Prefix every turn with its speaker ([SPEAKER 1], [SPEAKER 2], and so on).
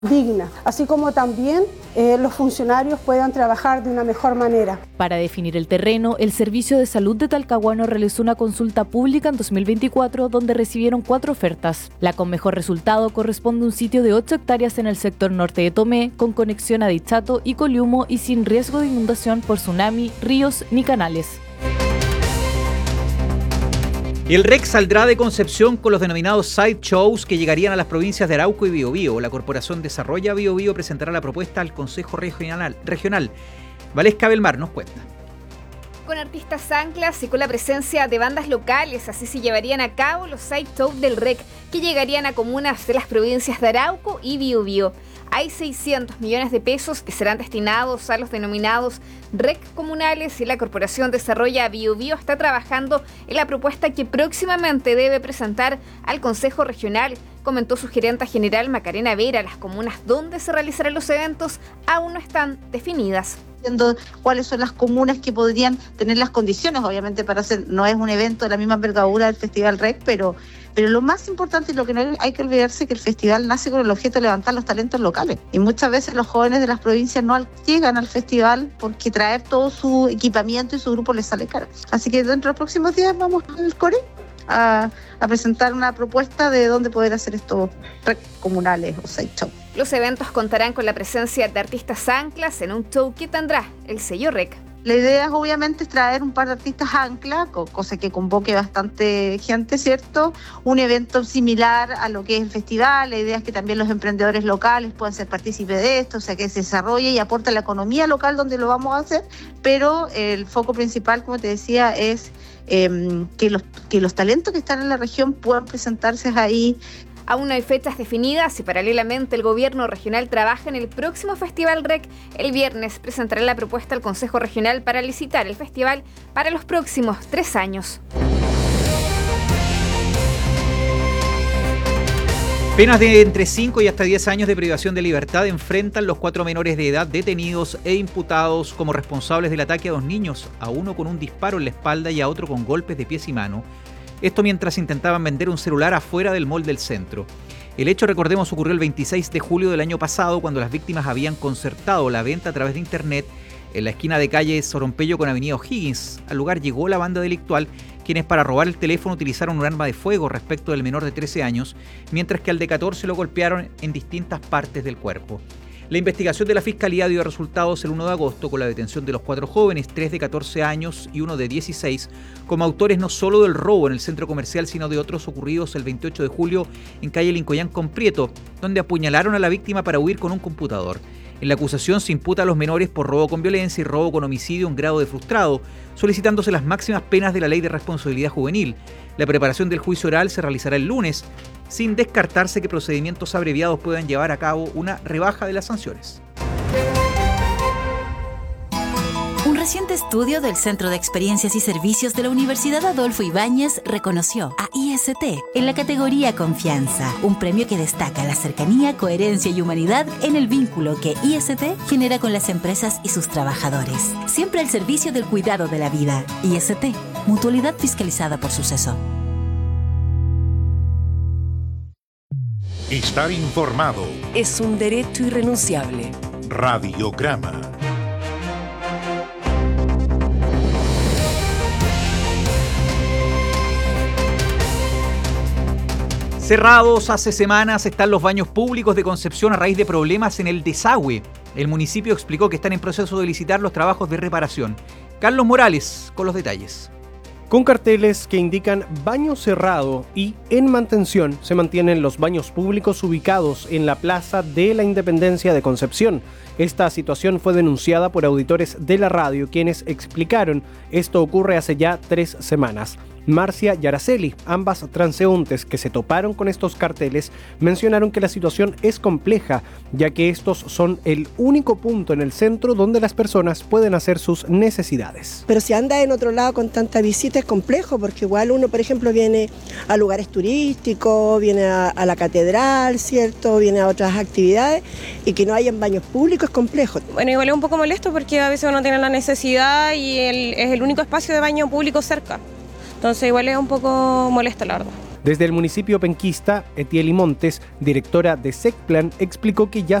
[SPEAKER 1] digna, así como también los funcionarios puedan trabajar de una mejor manera.
[SPEAKER 2] Para definir el terreno, el Servicio de Salud de Talcahuano realizó una consulta pública en 2024 donde recibieron 4 ofertas. La con mejor resultado corresponde a un sitio de 8 hectáreas en el sector norte de Tomé, con conexión a Dichato y Coliumo y sin riesgo de inundación por tsunami, ríos ni canales.
[SPEAKER 3] El REC saldrá de Concepción con los denominados side shows que llegarían a las provincias de Arauco y Biobío. La Corporación Desarrolla Biobío presentará la propuesta al Consejo Regional. Valesca Belmar nos cuenta.
[SPEAKER 4] Con artistas anclas y con la presencia de bandas locales, así se llevarían a cabo los side shows del REC, que llegarían a comunas de las provincias de Arauco y Biobío. Hay 600 millones de pesos que serán destinados a los denominados REC comunales y la Corporación Desarrolla Biobío está trabajando en la propuesta que próximamente debe presentar al Consejo Regional, comentó su gerenta general Macarena Vera. Las comunas donde se realizarán los eventos aún no están definidas.
[SPEAKER 5] Viendo cuáles son las comunas que podrían tener las condiciones, obviamente para hacer, no es un evento de la misma envergadura del Festival REC, pero lo más importante y lo que no hay que olvidarse es que el festival nace con el objeto de levantar los talentos locales. Y muchas veces los jóvenes de las provincias no llegan al festival porque traer todo su equipamiento y su grupo les sale caro. Así que dentro de los próximos días vamos al CORE a presentar una propuesta de dónde poder hacer estos REC comunales o side show.
[SPEAKER 4] Los eventos contarán con la presencia de artistas anclas en un show que tendrá el sello REC.
[SPEAKER 5] La idea es obviamente traer un par de artistas ancla, cosa que convoque bastante gente, ¿cierto? Un evento similar a lo que es el festival. La idea es que también los emprendedores locales puedan ser partícipes de esto, o sea, que se desarrolle y aporte a la economía local donde lo vamos a hacer, pero el foco principal, como te decía, es que los talentos que están en la región puedan presentarse ahí.
[SPEAKER 4] Aún no hay fechas definidas y paralelamente el gobierno regional trabaja en el próximo Festival REC. El viernes presentará la propuesta al Consejo Regional para licitar el festival para los próximos 3 años.
[SPEAKER 3] Penas de entre 5 y hasta 10 años de privación de libertad enfrentan los 4 menores de edad detenidos e imputados como responsables del ataque a 2 niños, a uno con un disparo en la espalda y a otro con golpes de pies y mano. Esto mientras intentaban vender un celular afuera del mall del centro. El hecho, recordemos, ocurrió el 26 de julio del año pasado, cuando las víctimas habían concertado la venta a través de internet en la esquina de calle Sorompello con avenida O'Higgins. Al lugar llegó la banda delictual, quienes para robar el teléfono utilizaron un arma de fuego respecto del menor de 13 años, mientras que al de 14 lo golpearon en distintas partes del cuerpo. La investigación de la Fiscalía dio resultados el 1 de agosto con la detención de los 4 jóvenes, 3 de 14 años y 1 de 16, como autores no solo del robo en el centro comercial, sino de otros ocurridos el 28 de julio en calle Lincoyán con Prieto, donde apuñalaron a la víctima para huir con un computador. En la acusación se imputa a los menores por robo con violencia y robo con homicidio en grado de frustrado, solicitándose las máximas penas de la Ley de Responsabilidad Juvenil. La preparación del juicio oral se realizará el lunes, sin descartarse que procedimientos abreviados puedan llevar a cabo una rebaja de las sanciones.
[SPEAKER 6] Un reciente estudio del Centro de Experiencias y Servicios de la Universidad Adolfo Ibáñez reconoció a IST en la categoría Confianza, un premio que destaca la cercanía, coherencia y humanidad en el vínculo que IST genera con las empresas y sus trabajadores. Siempre al servicio del cuidado de la vida. IST, mutualidad fiscalizada por Suceso.
[SPEAKER 7] Estar informado
[SPEAKER 8] es un derecho irrenunciable.
[SPEAKER 7] Radiograma.
[SPEAKER 3] Cerrados hace semanas están los baños públicos de Concepción a raíz de problemas en el desagüe. El municipio explicó que están en proceso de licitar los trabajos de reparación. Carlos Morales con los detalles.
[SPEAKER 9] Con carteles que indican baño cerrado y en mantención se mantienen los baños públicos ubicados en la Plaza de la Independencia de Concepción. Esta situación fue denunciada por auditores de la radio, quienes explicaron esto ocurre hace ya 3 semanas. Marcia y Araceli, ambas transeúntes que se toparon con estos carteles, mencionaron que la situación es compleja, ya que estos son el único punto en el centro donde las personas pueden hacer sus necesidades.
[SPEAKER 10] Pero si anda en otro lado con tanta visita es complejo, porque igual uno, por ejemplo, viene a lugares turísticos, viene a la catedral, ¿cierto? Viene a otras actividades, y que no hayan baños públicos es complejo.
[SPEAKER 11] Bueno, igual es un poco molesto porque a veces uno tiene la necesidad y es el único espacio de baño público cerca. Entonces igual es un poco molesto, la verdad.
[SPEAKER 9] Desde el municipio penquista, Etieli Montes, directora de SECPLAN, explicó que ya